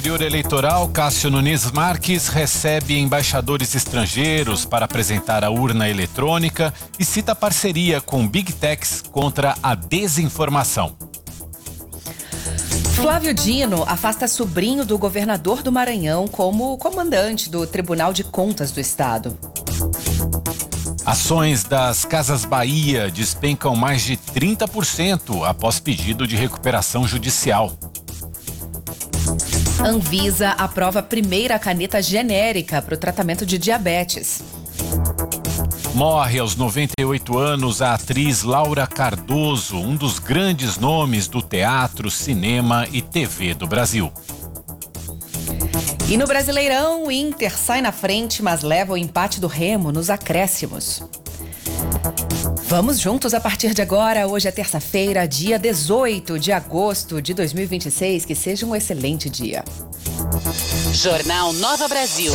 Superior Eleitoral, Cássio Nunes Marques, recebe embaixadores estrangeiros para apresentar a urna eletrônica e cita parceria com Big Techs contra a desinformação. Flávio Dino afasta sobrinho do governador do Maranhão como comandante do Tribunal de Contas do Estado. Ações das Casas Bahia despencam mais de 30% após pedido de recuperação judicial. Anvisa aprova a primeira caneta genérica para o tratamento de diabetes. Morre aos 98 anos a atriz Laura Cardoso, um dos grandes nomes do teatro, cinema e TV do Brasil. E no Brasileirão, o Inter sai na frente, mas leva o empate do Remo nos acréscimos. Vamos juntos a partir de agora. Hoje é terça-feira, dia 18 de agosto de 2026. Que seja um excelente dia. Jornal Nova Brasil.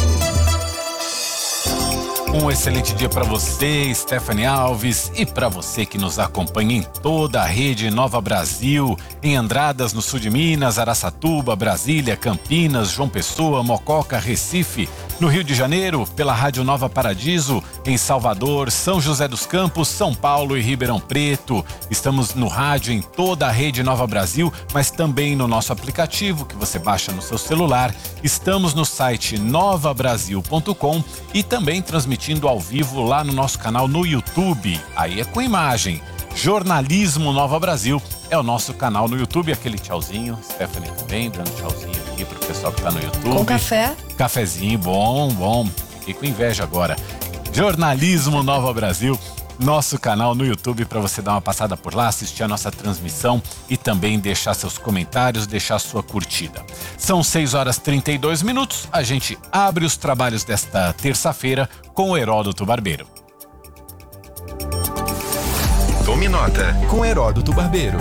Um excelente dia para você, Stephanie Alves, e para você que nos acompanha em toda a rede Nova Brasil, em Andradas, no sul de Minas, Araçatuba, Brasília, Campinas, João Pessoa, Mococa, Recife, no Rio de Janeiro, pela Rádio Nova Paradiso, em Salvador, São José dos Campos, São Paulo e Ribeirão Preto. Estamos no rádio em toda a rede Nova Brasil, mas também no nosso aplicativo que você baixa no seu celular. Estamos no site novabrasil.com e também transmitindo ao vivo lá no nosso canal no YouTube. Aí é com imagem. Jornalismo Nova Brasil é o nosso canal no YouTube. Aquele tchauzinho, Stephanie também dando tchauzinho aqui pro pessoal que tá no YouTube. Com café? Cafezinho, bom. Fiquei com inveja agora. Jornalismo Nova Brasil, nosso canal no YouTube, para você dar uma passada por lá, assistir a nossa transmissão e também deixar seus comentários, deixar sua curtida. São 6h32. A gente abre os trabalhos desta terça-feira com o Heródoto Barbeiro. Tome nota com Heródoto Barbeiro.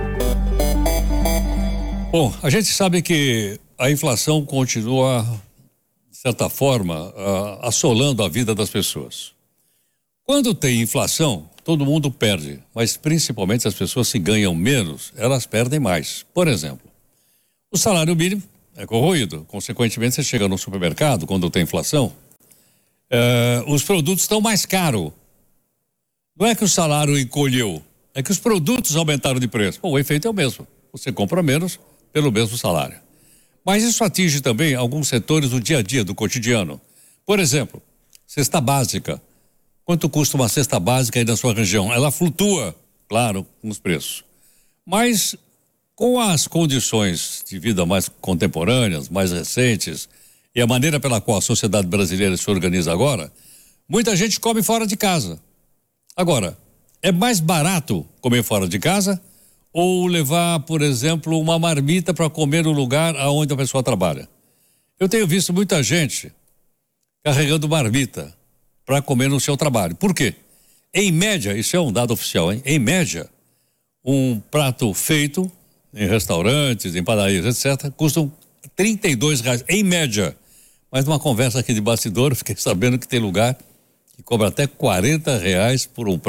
Bom, a gente sabe que a inflação continua, de certa forma, assolando a vida das pessoas. Quando tem inflação, todo mundo perde, mas principalmente as pessoas que ganham menos, elas perdem mais. Por exemplo, o salário mínimo é corroído, consequentemente você chega no supermercado, quando tem inflação, os produtos estão mais caros. Não é que o salário encolheu, é que os produtos aumentaram de preço. Bom, o efeito é o mesmo, você compra menos pelo mesmo salário. Mas isso atinge também alguns setores do dia a dia, do cotidiano. Por exemplo, cesta básica. Quanto custa uma cesta básica aí na sua região? Ela flutua, claro, com os preços. Mas com as condições de vida mais contemporâneas, mais recentes, e a maneira pela qual a sociedade brasileira se organiza agora, muita gente come fora de casa. Agora, é mais barato comer fora de casa ou levar, por exemplo, uma marmita para comer no lugar onde a pessoa trabalha? Eu tenho visto muita gente carregando marmita para comer no seu trabalho. Por quê? Em média, isso é um dado oficial, hein? Em média, um prato feito em restaurantes, em padarias, etc., custam R$32, em média. Mas numa conversa aqui de bastidor, fiquei sabendo que tem lugar que cobra até R$40 por um prato.